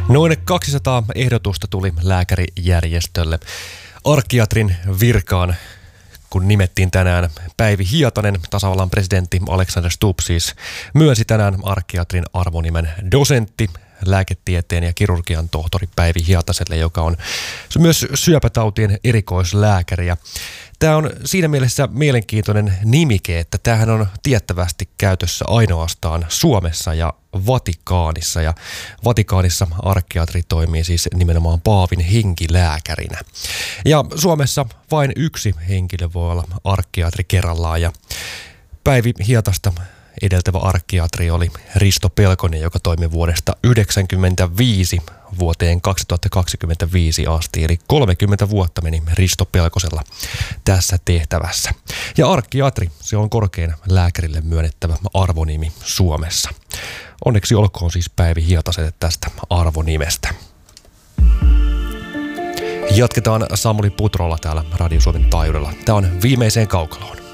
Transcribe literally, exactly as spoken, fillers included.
Noin kaksisataa ehdotusta tuli lääkärijärjestölle arkiatrin virkaan, kun nimettiin tänään Päivi Hietanen. Tasavallan presidentti Alexander Stubb siis myönsi tänään arkiatrin arvonimen dosentti, lääketieteen ja kirurgian tohtori Päivi Hietaselle, joka on myös syöpätautien erikoislääkäri. Ja tämä on siinä mielessä mielenkiintoinen nimike, että tämähän on tiettävästi käytössä ainoastaan Suomessa ja Vatikaanissa. Ja Vatikaanissa arkiatri toimii siis nimenomaan paavin henkilääkärinä. Ja Suomessa vain yksi henkilö voi olla arkiatri kerrallaan. Ja Päivi Hietasta edeltävä arkiatri oli Risto Pelkonen, joka toimi vuodesta yhdeksänkymmentäviisi vuoteen kaksituhattakaksikymmentäviisi asti. Eli kolmekymmentä vuotta meni Risto Pelkosella tässä tehtävässä. Ja arkiatri, se on korkein lääkärille myönnettävä arvonimi Suomessa. Onneksi olkoon siis Päivi Hietaselle tästä arvonimestä. Jatketaan Samuli Putrolla täällä Radio Suomen taajuudella. Tämä on Viimeiseen kaukaloon.